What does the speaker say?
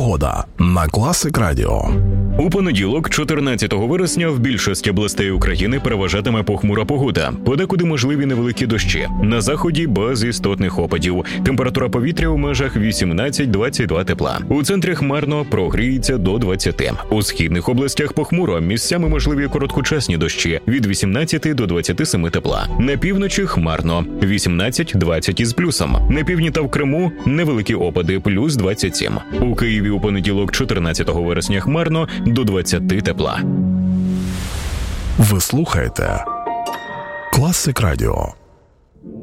Погода на Класик Радіо. У понеділок, 14 вересня, в більшості областей України переважатиме похмура погода. Подекуди можливі невеликі дощі. На заході без істотних опадів. Температура повітря у межах 18-22 тепла. У центрі хмарно, прогріється до 20. У східних областях похмуро, місцями можливі короткочасні дощі від 18 до 27 тепла. На півночі хмарно, 18-20 із плюсом. На півдні та в Криму невеликі опади, плюс 27. У Києві у понеділок, 14 вересня, хмарно, до 20 тепла. Ви слухаєте Класик Радіо.